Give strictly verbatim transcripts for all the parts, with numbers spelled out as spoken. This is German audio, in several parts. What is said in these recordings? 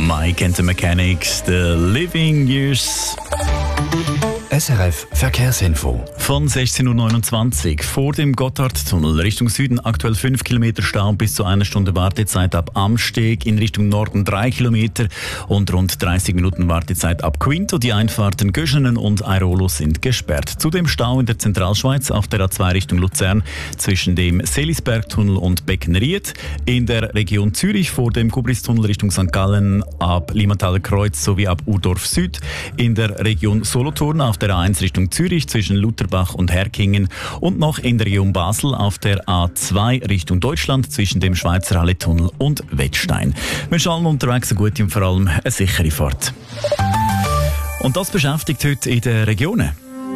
Mike and the Mechanics, The Living Years. S R F Verkehrsinfo. Von sechzehn Uhr neunundzwanzig vor dem Gotthardtunnel Richtung Süden aktuell fünf Kilometer Stau bis zu einer Stunde Wartezeit ab Amsteg, in Richtung Norden drei Kilometer und rund dreißig Minuten Wartezeit ab Quinto. Die Einfahrten Göschenen und Airolo sind gesperrt. Zudem Stau in der Zentralschweiz auf der A zwei Richtung Luzern zwischen dem Selisbergtunnel und Beckenried. In der Region Zürich vor dem Gubristunnel Richtung Sankt Gallen ab Limataler Kreuz sowie ab Urdorf Süd. In der Region Solothurn auf der A eins Richtung Zürich zwischen Lutherbach und Herkingen und noch in der Region Basel auf der A zwei Richtung Deutschland zwischen dem Schweizer Halletunnel und Wettstein. Wir wünschen allen unterwegs eine gute und vor allem eine sichere Fahrt. Und das beschäftigt heute in den Regionen.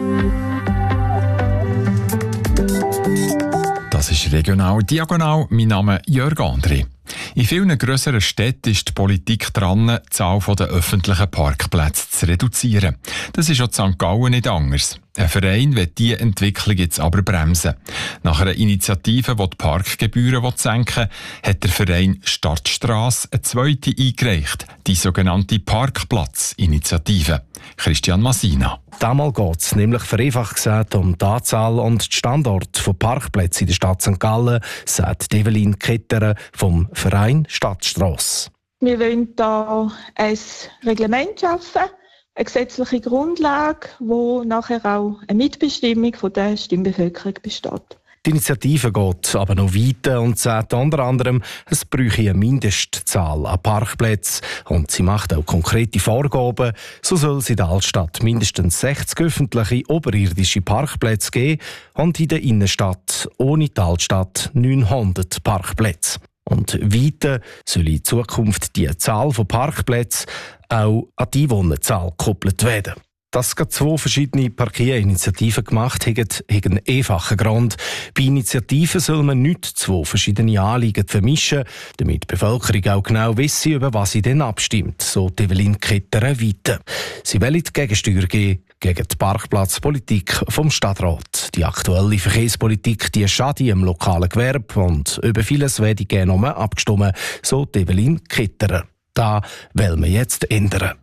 Das ist regional diagonal. Mein Name ist Jörg André. In vielen grösseren Städten ist die Politik dran, die Zahl der öffentlichen Parkplätze zu reduzieren. Das ist auch in Sankt Gallen nicht anders. Ein Verein will diese Entwicklung jetzt aber bremsen. Nach einer Initiative, die die Parkgebühren senken will, hat der Verein Stadtstrasse eine zweite eingereicht, die sogenannte Parkplatzinitiative. Christian Massina. Damals geht es nämlich vereinfacht gesagt um die Anzahl und den Standort von Parkplätzen in der Stadt Sankt Gallen, sagt Evelyn Ketterer vom Verein Stadtstrasse. Wir wollen hier ein Reglement schaffen, eine gesetzliche Grundlage, wo nachher auch eine Mitbestimmung von der Stimmbevölkerung besteht. Die Initiative geht aber noch weiter und sagt unter anderem, es bräuchte eine Mindestzahl an Parkplätzen und sie macht auch konkrete Vorgaben. So soll es in der Altstadt mindestens sechzig öffentliche oberirdische Parkplätze geben und in der Innenstadt ohne die Altstadt neunhundert Parkplätze. Und weiter soll in Zukunft die Zahl von Parkplätzen auch an die Einwohnerzahl gekoppelt werden. Dass gerade zwei verschiedene Parkierinitiativen gemacht haben, hat einen einfachen Grund. Bei Initiativen soll man nicht zwei verschiedene Anliegen vermischen, damit die Bevölkerung auch genau wisse, über was sie denn abstimmt, so Evelyn Ketterer weiter. Sie wollen die Gegensteuer geben gegen die Parkplatzpolitik vom Stadtrat. Die aktuelle Verkehrspolitik die schadet im lokalen Gewerbe und über vieles werde gerne noch abgestimmt, so Evelyn Ketterer. Das wollen wir jetzt ändern.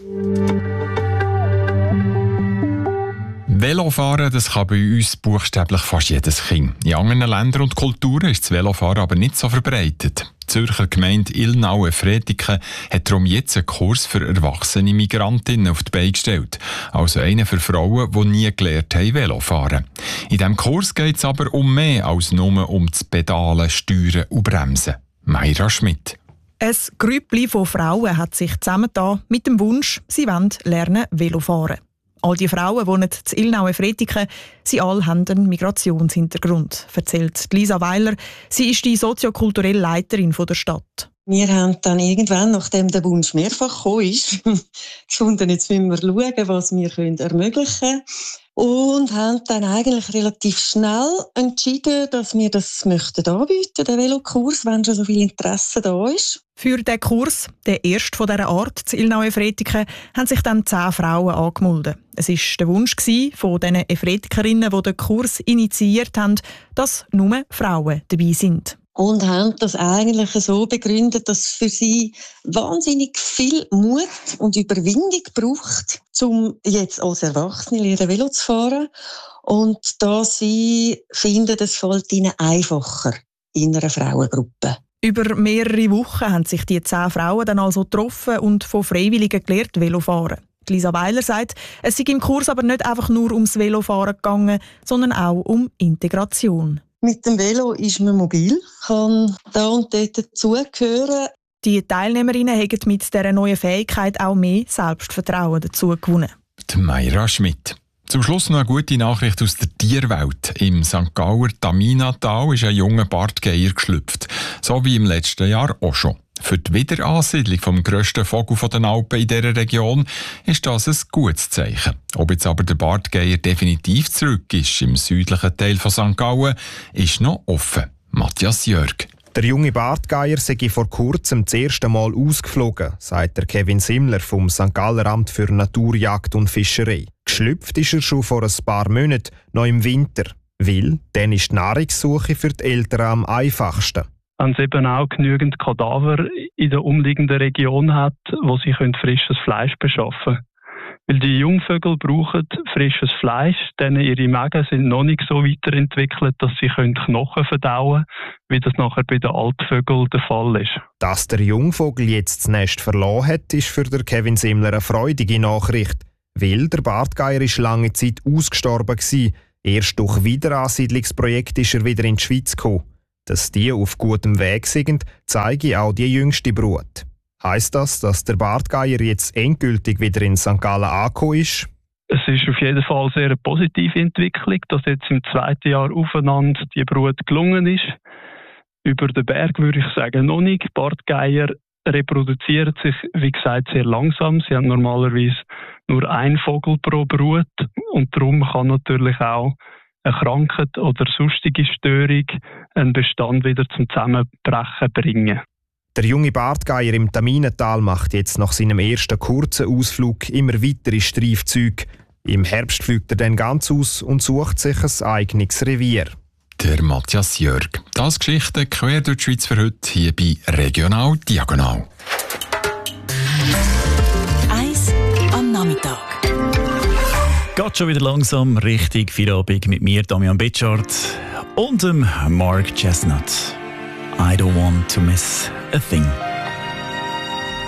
Velofahren, das kann bei uns buchstäblich fast jedes Kind. In anderen Ländern und Kulturen ist das Velofahren aber nicht so verbreitet. Die Zürcher Gemeinde Ilnaue-Fretiken hat darum jetzt einen Kurs für erwachsene Migrantinnen auf die Beine gestellt. Also einen für Frauen, die nie gelernt haben, Velofahren. In diesem Kurs geht es aber um mehr als nur um das Pedalen, Steuern und Bremsen. Mayra Schmidt. Ein Grüppli von Frauen hat sich zusammengetan mit dem Wunsch, sie wollen lernen Velofahren. All die Frauen wohnen in Ilnaue-Fretiken. Sie alle haben einen Migrationshintergrund, erzählt Lisa Weiler. Sie ist die soziokulturelle Leiterin der Stadt. Wir haben dann irgendwann, nachdem der Wunsch mehrfach gekommen ist, gefunden, jetzt müssen wir schauen, was wir ermöglichen können. Und haben dann eigentlich relativ schnell entschieden, dass wir das möchten anbieten, den Velokurs, wenn schon so viel Interesse da ist. Für diesen Kurs, der erste von dieser Art in Ilnaue-Fretiken, haben sich dann zehn Frauen angemeldet. Es war der Wunsch von diesen Efretikerinnen, die den Kurs initiiert haben, dass nur Frauen dabei sind. Und haben das eigentlich so begründet, dass es für sie wahnsinnig viel Mut und Überwindung braucht, um jetzt als Erwachsene lernen, Velo zu fahren. Und da sie finden, es fällt ihnen einfacher in einer Frauengruppe. Über mehrere Wochen haben sich die zehn Frauen dann also getroffen und von Freiwilligen gelernt Velofahren. Lisa Weiler sagt, es sei im Kurs aber nicht einfach nur ums Velofahren gegangen, sondern auch um Integration. Mit dem Velo ist man mobil, kann da und dort dazugehören. Die Teilnehmerinnen haben mit dieser neuen Fähigkeit auch mehr Selbstvertrauen dazu gewonnen. Die Mayra Schmidt. Zum Schluss noch eine gute Nachricht aus der Tierwelt. Im Sankt Gauer Taminatal ist ein junger Bartgeier geschlüpft. So wie im letzten Jahr auch schon. Für die Wiederansiedlung vom grössten Vogel der Alpen in dieser Region ist das ein gutes Zeichen. Ob jetzt aber der Bartgeier definitiv zurück ist im südlichen Teil von Sankt Gallen, ist noch offen. Matthias Jörg. Der junge Bartgeier sei vor kurzem das erste Mal ausgeflogen, sagt der Kevin Simmler vom Sankt Galler Amt für Naturjagd und Fischerei. Geschlüpft ist er schon vor ein paar Monaten, noch im Winter. Weil dann ist die Nahrungssuche für die Eltern am einfachsten. wenn es eben auch genügend Kadaver in der umliegenden Region hat, wo sie frisches Fleisch beschaffen können. Weil die Jungvögel brauchen frisches Fleisch, denn ihre Mägen sind noch nicht so weiterentwickelt, dass sie Knochen verdauen können, wie das nachher bei den Altvögeln der Fall ist. Dass der Jungvogel jetzt das Nest verloren hat, ist für Kevin Simmler eine freudige Nachricht. Weil der Bartgeier ist lange Zeit ausgestorben war. Erst durch Wiederansiedlungsprojekte ist er wieder in die Schweiz gekommen. Dass die auf gutem Weg sind, zeige auch die jüngste Brut. Heisst das, dass der Bartgeier jetzt endgültig wieder in Sankt Gallen angekommen ist? Es ist auf jeden Fall sehr eine positive Entwicklung, dass jetzt im zweiten Jahr aufeinander die Brut gelungen ist. Über den Berg würde ich sagen noch nicht. Bartgeier reproduzieren sich, wie gesagt, sehr langsam. Sie haben normalerweise nur einen Vogel pro Brut und darum kann natürlich auch eine Krankheit oder sonstige Störung einen Bestand wieder zum Zusammenbrechen bringen. Der junge Bartgeier im Taminental macht jetzt nach seinem ersten kurzen Ausflug immer weitere Streifzüge. Im Herbst fliegt er dann ganz aus und sucht sich ein eigenes Revier. Der Matthias Jörg. Das Geschichte quer durch die Schweiz für heute hier bei Regional Diagonal. Eins am Nachmittag. Geht schon wieder langsam richtig Feierabend mit mir, Damian Betschart und dem Mark Chestnut. I don't want to miss a thing.